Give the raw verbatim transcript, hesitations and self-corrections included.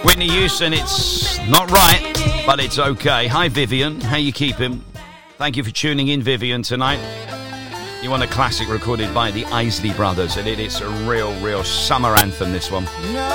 Whitney Houston, it's not right, but it's okay. Hi, Vivian. How you keeping? Thank you for tuning in, Vivian, tonight. You want a classic recorded by the Isley Brothers, and it is a real, real summer anthem, this one. No.